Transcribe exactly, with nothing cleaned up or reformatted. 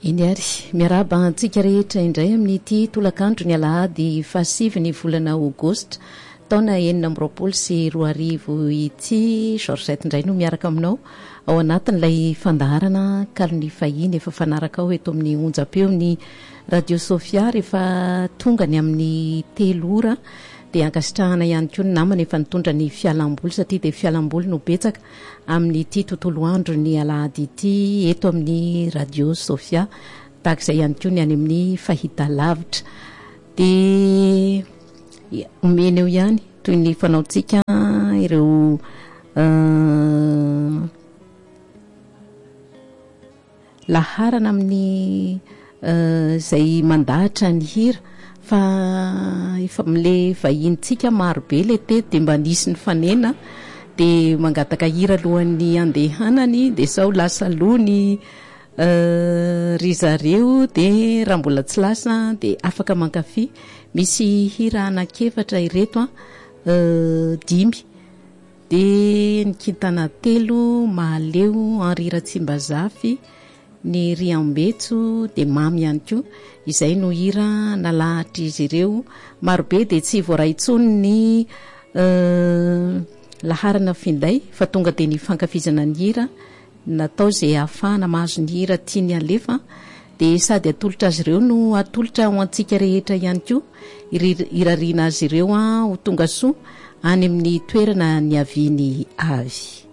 Inyary miaraba antsika rehetra indray amin'ity tolakandro ny alahady fahasivy ny volana aogositra taona enina amby roapolo sy roa arivo ity. Georgette indray no miaraka aminao ao anatin'ilay fandaharana kalony fahiny efa fanaraka ao eto amin'ny onjam-peo ny Radio Sofia rehefa tonga ny amin'ny telo ora dia ankasitrahana ihany koa ny namana efa nitondra ny fialamboly satria dia fialamboly no betsaka amin'ity tontolo andro ny alahady ity eto amin'ny Radio Sofia tahak'izay ihany koa ny any amin'ny fahitalavitra dia omeny eo ihany toy ny fanaontsika ireo uh, laharana amin'ny uh, zay mandahatra ny hira fa efa mile vahintsika maro be le tety dia mba nisy ny fanena dia mangataka hira alohan'ny andehanany dia sao lasa lony uh, ry zareo dia raha mbola tsy lasa dia afaka mankafy misy hira anakefatra ireto uh, dimy dia ny kintana telo mahaleo Henri Ratsimbazafy ny Riambetso dia mamy ihany koa izay no hira nalahatra izy ireo marobe dia tsy voaraitsony ny uh, laharana finday fa tonga dia ny fankafizana ny hira natao izay ahafahana mahazo ny hira tia ny alefa dia sady atolotra azy ireo no atolotra ho antsika rehetra ihany koa irariana azy ireo ho tonga soa any amin'ny toerana ny aviany avy.